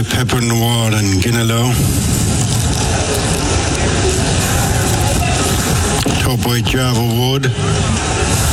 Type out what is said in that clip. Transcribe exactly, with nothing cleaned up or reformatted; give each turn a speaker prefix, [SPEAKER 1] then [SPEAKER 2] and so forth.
[SPEAKER 1] Pepper Noir and Ginelo. Top White Java Wood.